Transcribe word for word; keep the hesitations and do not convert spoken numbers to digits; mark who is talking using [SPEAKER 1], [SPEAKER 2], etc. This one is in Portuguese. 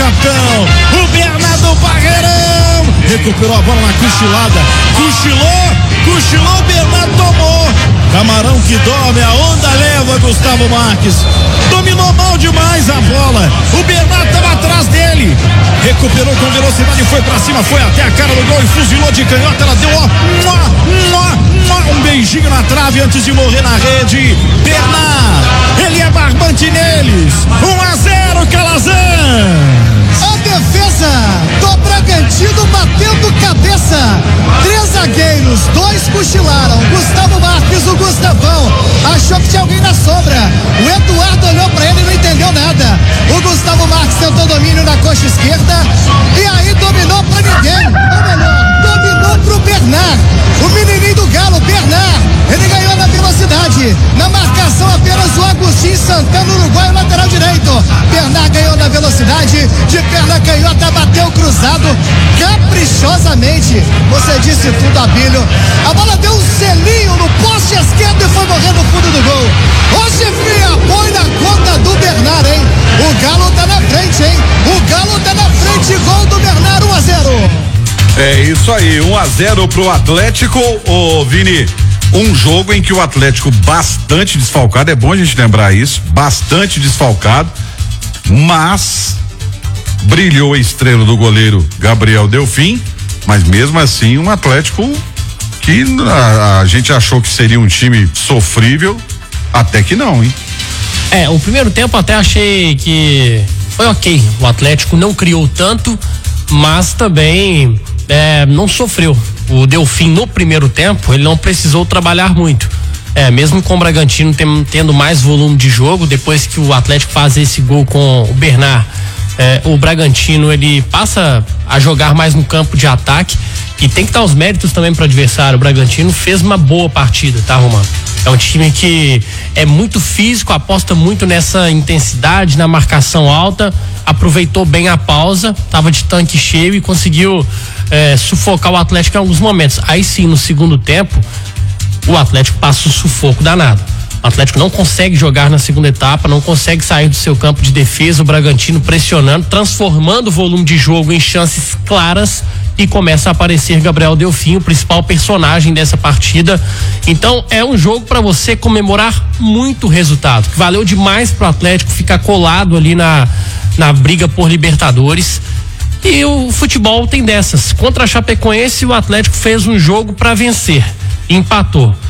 [SPEAKER 1] capitão. O Bernardo Barreirão recuperou a bola na cochilada. Cochilou, cochilou, o Bernardo tomou. Camarão que dorme, a onda leva Gustavo Marques. Dominou mal demais a bola. O Bernardo estava atrás dele. Recuperou com velocidade, foi pra cima, foi até a cara do gol e fuzilou de canhota. Ela deu ó, mua, mua, mua, um beijinho na trave antes de morrer na rede. Bernardo, ele é barbante neles. um a zero, Calazans.
[SPEAKER 2] A defesa do Bragantino batendo cabeça. Três zagueiros, dois cochilaram. Gustavo Marques, o Gustavão, achou que tinha alguém na sombra. O Eduardo olhou pra ele e não entendeu nada. O Gustavo Marques tentou domínio na coxa esquerda e aí dominou pra ninguém. Ou melhor, dominou pro Bernard. O menininho do Galo, Bernard, ele ganhou na velocidade. Na marcação apenas o Agostinho Santana, uruguaio, lateral direito. Bernard ganhou na velocidade, de perna canhota, bateu cruzado caprichosamente. Você disse tudo, Abílio. A bola deu um selinho no poste esquerdo e foi morrer no fundo do gol. Hoje Fia, põe na conta do Bernard, hein? O Galo tá na frente, hein? O Galo tá na frente, gol do Bernard, um a zero.
[SPEAKER 3] É isso aí, um a zero pro Atlético. Ô Vini, um jogo em que o Atlético bastante desfalcado, é bom a gente lembrar isso, bastante desfalcado, mas brilhou a estrela do goleiro Gabriel Delfim, mas mesmo assim um Atlético que a, a gente achou que seria um time sofrível, até que não, hein?
[SPEAKER 4] É, o primeiro tempo até achei que foi ok, o Atlético não criou tanto, mas também é, não sofreu. O Delfim no primeiro tempo, ele não precisou trabalhar muito. É, mesmo com o Bragantino tem, tendo mais volume de jogo, depois que o Atlético faz esse gol com o Bernard, é, o Bragantino ele passa a jogar mais no campo de ataque e tem que dar os méritos também para o adversário. O Bragantino fez uma boa partida, tá, Romano? É um time que é muito físico, aposta muito nessa intensidade, na marcação alta, aproveitou bem a pausa, tava de tanque cheio e conseguiu é, sufocar o Atlético em alguns momentos. Aí sim, no segundo tempo, o Atlético passa um sufoco danado. O Atlético não consegue jogar na segunda etapa, não consegue sair do seu campo de defesa, o Bragantino pressionando, transformando o volume de jogo em chances claras e começa a aparecer Gabriel Delfim, o principal personagem dessa partida. Então é um jogo para você comemorar muito o resultado, que valeu demais pro Atlético ficar colado ali na, na briga por Libertadores. E o futebol tem dessas. Contra a Chapecoense, o Atlético fez um jogo para vencer, empatou.